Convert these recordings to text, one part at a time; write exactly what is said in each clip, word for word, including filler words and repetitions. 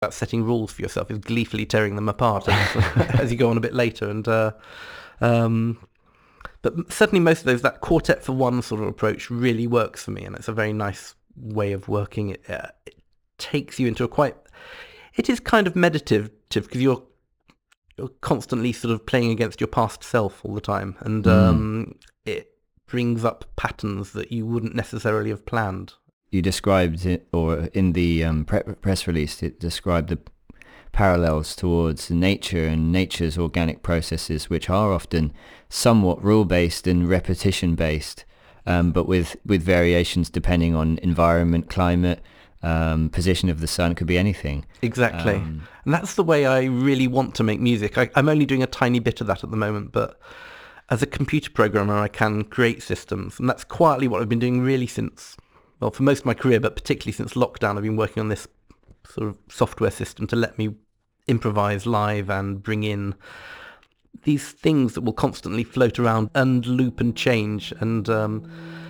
about setting rules for yourself is gleefully tearing them apart as, as you go on a bit later. And uh, um, but certainly most of those, that quartet for one sort of approach really works for me, and it's a very nice way of working. It, uh, it takes you into a quite, it is kind of meditative because you're you're constantly sort of playing against your past self all the time, and Mm. um, it brings up patterns that you wouldn't necessarily have planned. You described it, or in the um, pre- press release, it described the parallels towards nature and nature's organic processes, which are often somewhat rule-based and repetition-based, um, but with, with variations depending on environment, climate, um, position of the sun. It could be anything. Exactly. Um, and that's the way I really want to make music. I, I'm only doing a tiny bit of that at the moment, but as a computer programmer, I can create systems, and that's quietly what I've been doing really since, well, for most of my career, but particularly since lockdown. I've been working on this sort of software system to let me improvise live and bring in these things that will constantly float around and loop and change and um,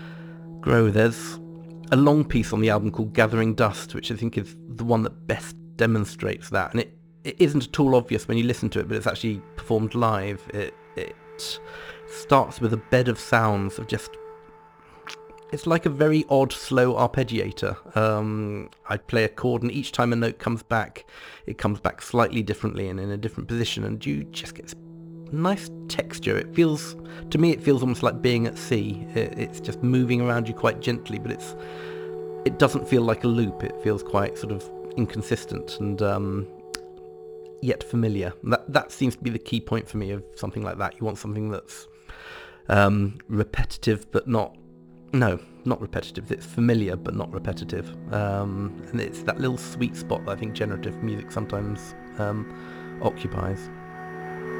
grow. There's a long piece on the album called Gathering Dust, which I think is the one that best demonstrates that. And it, it isn't at all obvious when you listen to it, but it's actually performed live. It, it starts with a bed of sounds of just, it's like a very odd, slow arpeggiator. Um, I play a chord, and each time a note comes back, it comes back slightly differently and in a different position, and you just get this nice texture. It feels, to me, it feels almost like being at sea. It, it's just moving around you quite gently, but it's it doesn't feel like a loop. It feels quite sort of inconsistent and um, yet familiar. That that seems to be the key point for me of something like that. You want something that's um, repetitive, but not. No, not repetitive. It's familiar, but not repetitive. Um, and it's that little sweet spot that I think generative music sometimes um, occupies.